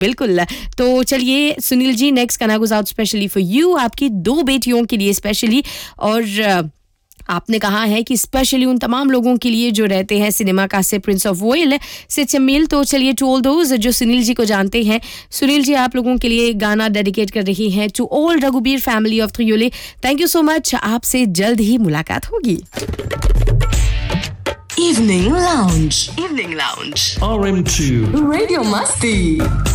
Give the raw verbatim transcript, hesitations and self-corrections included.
बिल्कुल। तो चलिए सुनील जी, नेक्स्ट गाना goes out specially for you, आपकी दो बेटियों के लिए स्पेशली। और आपने कहा है कि स्पेशली उन तमाम लोगों के लिए जो रहते हैं सिनेमा का से प्रिंस ऑफ वेल से चमेल। तो चलिए टू ऑल दोज जो सुनील जी को जानते हैं, सुनील जी आप लोगों के लिए गाना डेडिकेट कर रही हैं to all Raghubir family of थ्रियोले। Thank you so much, आपसे जल्द ही मुलाकात होगी। Evening Lounge. Evening Lounge. R M two Radio Masti.